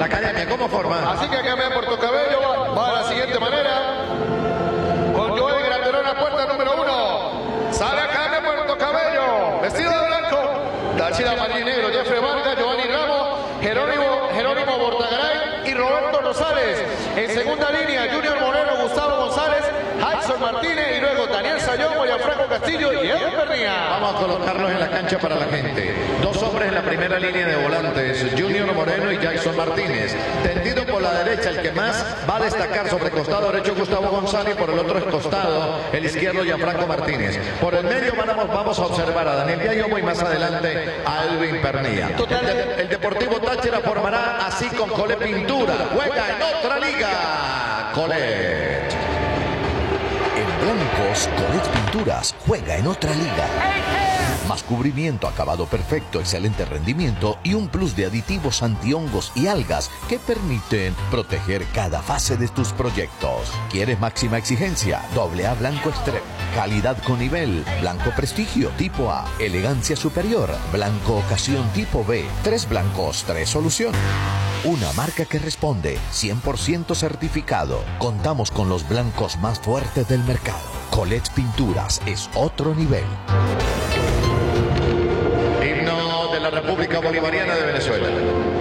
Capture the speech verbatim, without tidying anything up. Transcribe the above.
La academia, ¿cómo forma? Así que cambia Puerto Cabello, va de la siguiente manera. Con Joel Granderona, puerta número uno. Sale acá de Puerto Cabello, vestido de blanco. Dachida Marín Negro, Jeffrey Vargas, Giovanni Ramos, Jerónimo, Jerónimo Bortagaray y Roberto Rosales. En segunda línea, Junior Moreno, Gustavo González, Jackson Martínez y luego Daniel Sayón, Gianfranco Castillo y Edwin Pernía. Vamos a colocarlos en la cancha para la gente. Dos hombres en la primera línea de volantes, Junior Moreno y Jackson Martínez. Tendido por la derecha, el que más va a destacar sobre el costado derecho, Gustavo González, y por el otro costado, el izquierdo, Gianfranco Martínez. Por el medio vamos, vamos a observar a Daniel Yayomo y más adelante a Edwin Pernía. El, de, el Deportivo Táchira formará así con Colet Pintura. Juega en otra liga. Colet. En blancos, Colet Pinturas juega en otra liga. Más cubrimiento, acabado perfecto, excelente rendimiento y un plus de aditivos antihongos y algas que permiten proteger cada fase de tus proyectos. ¿Quieres máxima exigencia? Doble A Blanco Extreme. Calidad con nivel. Blanco Prestigio tipo A. Elegancia superior. Blanco Ocasión tipo B. Tres blancos, tres soluciones. Una marca que responde, cien por ciento certificado. Contamos con los blancos más fuertes del mercado. Colet Pinturas es otro nivel. Himno de la República Bolivariana de Venezuela.